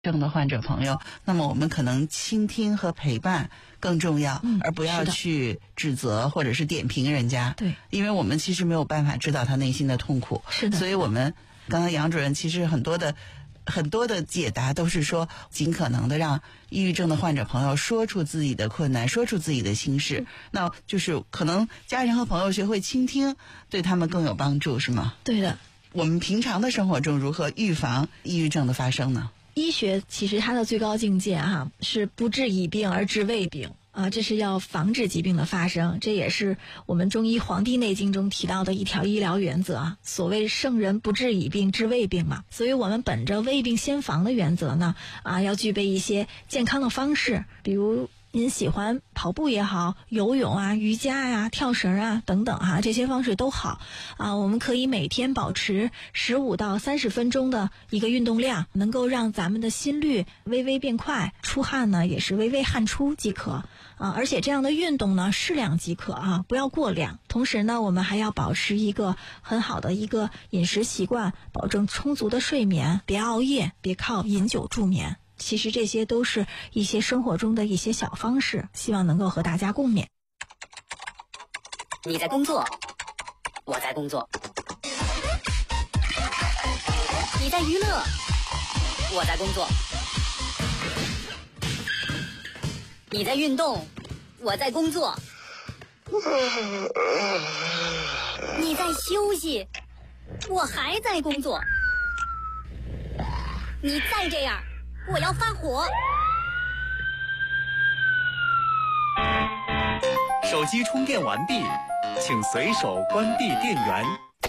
症的患者朋友，那么我们可能倾听和陪伴更重要，而不要去指责或者是点评人家。 对， 因为我们其实没有办法知道他内心的痛苦。 是的， 所以我们刚刚杨主任其实很多的解答都是说，尽可能的让抑郁症的患者朋友说出自己的困难，说出自己的心事。那就是可能家人和朋友学会倾听，对他们更有帮助，是吗？ 对的。 我们平常的生活中如何预防抑郁症的发生呢？ 医学其实它的最高境界是不治已病而治未病这是要防止疾病的发生，这也是我们中医《黄帝内经》中提到的一条医疗原则所谓圣人不治已病治未病嘛，所以我们本着未病先防的原则呢要具备一些健康的方式，比如您喜欢跑步也好，游泳瑜伽跳绳等等这些方式都好我们可以每天保持15到30分钟的一个运动量，能够让咱们的心率微微变快，出汗呢也是微微汗出即可而且这样的运动呢适量即可不要过量。同时呢，我们还要保持一个很好的一个饮食习惯，保证充足的睡眠，别熬夜，别靠饮酒助眠。其实这些都是一些生活中的一些小方式，希望能够和大家共勉。 你在工作，我在工作；你在娱乐，我在工作；你在运动，我在工作；你在休息，我还在工作。你再这样，我要发火！ 手机充电完毕，请随手关闭电源。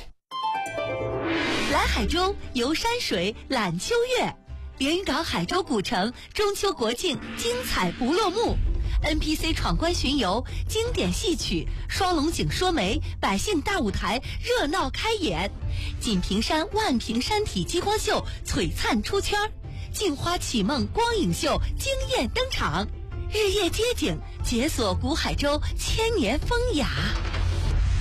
来海州游山水览秋月，连云港海州古城中秋国庆精彩不落幕， NPC 闯关巡游，经典戏曲，双龙井说媒，百姓大舞台热闹开演，锦屏山万屏山体激光秀璀璨出圈，镜花启梦光影秀惊艳登场，日夜街景解锁古海州千年风雅。